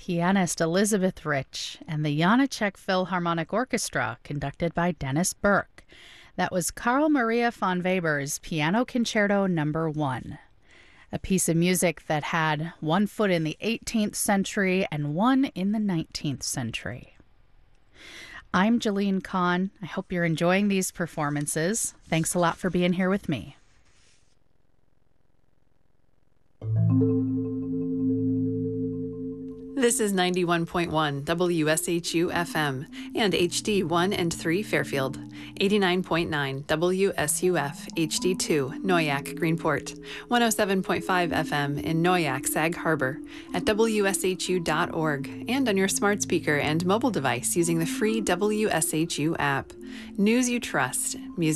pianist Elizabeth Rich and the Janáček Philharmonic Orchestra, conducted by Dennis Burke. That was Carl Maria von Weber's Piano Concerto No. 1, a piece of music that had one foot in the 18th century and one in the 19th century. I'm Jalene Kahn. I hope you're enjoying these performances. Thanks a lot for being here with me. This is 91.1 WSHU FM and HD 1 and 3 Fairfield, 89.9 WSUF HD 2 Noyak Greenport, 107.5 FM in Noyak Sag Harbor, at WSHU.org, and on your smart speaker and mobile device using the free WSHU app. News you trust, music